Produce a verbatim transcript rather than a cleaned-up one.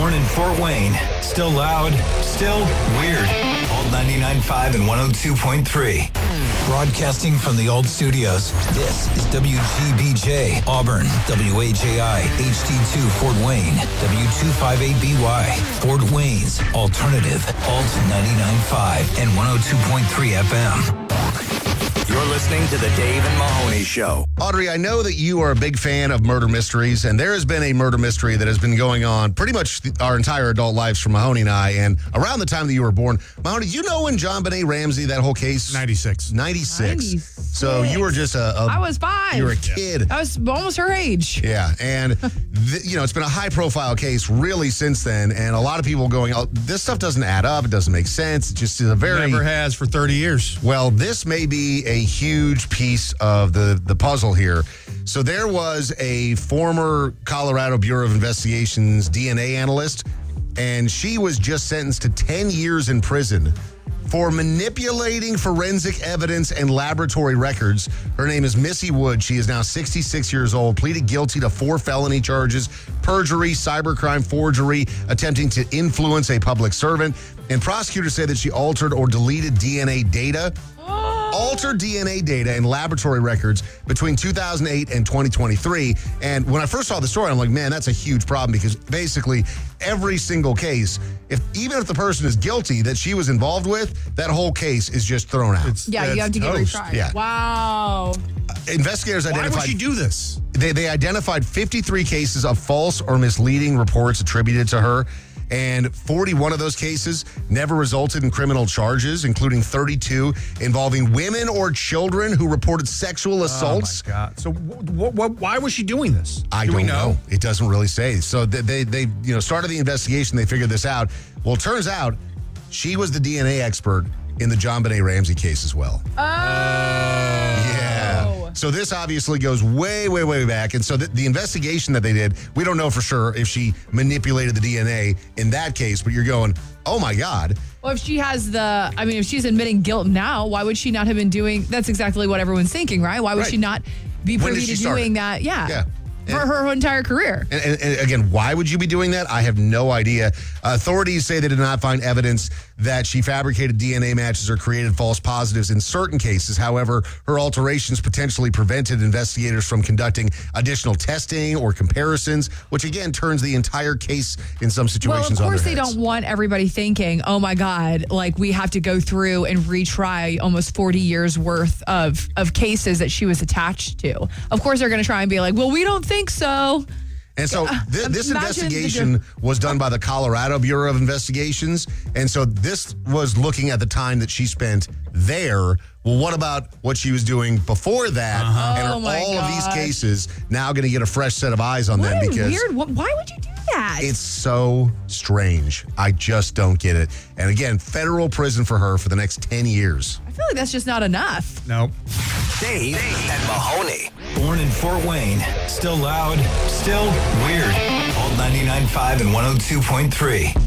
Born in Fort Wayne, still loud, still weird. Old ninety-nine point five and one oh two point three. Broadcasting from the old studios, this is W G B J, Auburn, W H A I, H D two, Fort Wayne, W two fifty-eight B Y, Fort Wayne's Alternative, Alt ninety-nine point five and one oh two point three F M. You're listening to The Dave and Mahoney Show. Audrey, I know that you are a big fan of murder mysteries, and there has been a murder mystery that has been going on pretty much our entire adult lives for Mahoney and I, and around the time that you were born. Mahoney, you know when John Benet Ramsey, that whole case? ninety-six. ninety-six. ninety-six. So you were just a, a... I was five. You were a kid. I was almost her age. Yeah, and th- you know, it's been a high-profile case really since then, and a lot of people going, oh, this stuff doesn't add up, it doesn't make sense, it just is a very... Never has for thirty years. Well, this may be a huge piece of the, the puzzle here. So there was a former Colorado Bureau of Investigations D N A analyst, and she was just sentenced to ten years in prison for manipulating forensic evidence and laboratory records. Her name is Missy Wood. She is now sixty-six years old, pleaded guilty to four felony charges: perjury, cybercrime, forgery, attempting to influence a public servant. And prosecutors say that she altered or deleted D N A data. Altered D N A data and laboratory records between two thousand eight and twenty twenty-three. And when I first saw the story, I'm like, man, that's a huge problem, because basically every single case, if even if the person is guilty that she was involved with, that whole case is just thrown out. It's, Yeah, you have to get toast. retried. Yeah. Wow. Investigators Why identified... would she do this? They, they identified fifty-three cases of false or misleading reports attributed to her, and forty-one of those cases never resulted in criminal charges, including thirty-two involving women or children who reported sexual assaults. Oh, my God. So wh- wh- why was she doing this? I Do don't we know? know. It doesn't really say. So they, they, they, you know, started the investigation. They figured this out. Well, it turns out she was the D N A expert in the John Benet Ramsey case as well. Oh. Yeah. So this obviously goes way, way, way back. And so the, the investigation that they did, we don't know for sure if she manipulated the D N A in that case, but you're going, oh my God. Well, if she has the, I mean, if she's admitting guilt now, why would she not have been doing, that's exactly what everyone's thinking, right? Why would Right. she not be When did privy she to start doing it? that? Yeah. Yeah. For her whole entire career. And, and, and again, why would you be doing that? I have no idea. Uh, authorities say they did not find evidence that she fabricated D N A matches or created false positives in certain cases. However, her alterations potentially prevented investigators from conducting additional testing or comparisons, which again turns the entire case in some Well, situations of on course their they heads. don't want everybody thinking, oh my God, like we have to go through and retry almost forty years worth of, of cases that she was attached to. Of course they're going to try and be like, well, we don't think so. And so Yeah, thi- this imagine investigation the- was done by the Colorado Bureau of Investigations. And so this was looking at the time that she spent there. Well, what about what she was doing before that? Uh-huh. And Oh, are my all of these God. cases now going to get a fresh set of eyes on What them? a Because weird, what, why would you do that? it's so strange. I just don't get it. And again, federal prison for her for the next ten years. I feel like that's just not enough. No. Dave and Mahoney. Born in Fort Wayne, still loud, still weird. Old ninety-nine point five and one oh two point three.